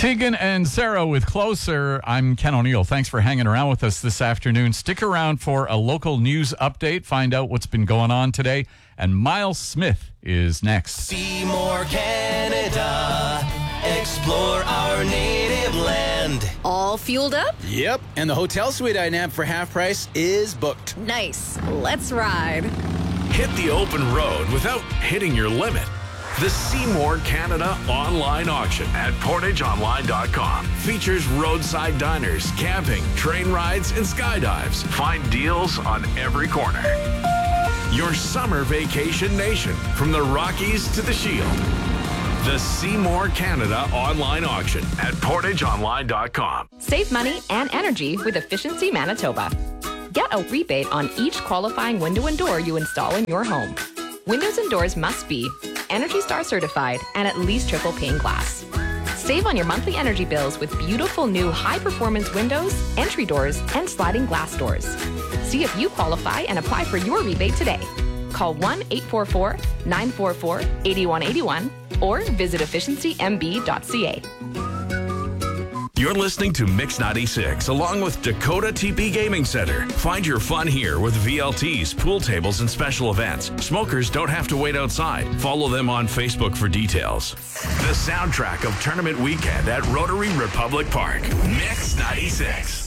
Tegan and Sarah with Closer. I'm Ken O'Neill. Thanks for hanging around with us this afternoon. Stick around for a local news update. Find out what's been going on today. And Miles Smith is next. Seymour, Canada. Explore our native land. All fueled up? Yep, and the hotel suite I nabbed for half price is booked. Nice. Let's ride. Hit the open road without hitting your limit. The Seymour Canada online auction at portageonline.com features roadside diners, camping, train rides, and skydives. Find deals on every corner. Your summer vacation nation, from the Rockies to the Shield. The Seymour Canada online auction at portageonline.com. Save money and energy with Efficiency Manitoba. Get a rebate on each qualifying window and door you install in your home. Windows and doors must be Energy Star certified and at least triple pane glass. Save on your monthly energy bills with beautiful new high-performance windows, entry doors, and sliding glass doors. See if you qualify and apply for your rebate today. Call 1-844-944-8181 or visit efficiencymb.ca. You're listening to Mix 96 along with Dakota TP Gaming Center. Find your fun here with VLTs, pool tables, and special events. Smokers don't have to wait outside. Follow them on Facebook for details. The soundtrack of tournament weekend at Rotary Republic Park. Mix 96.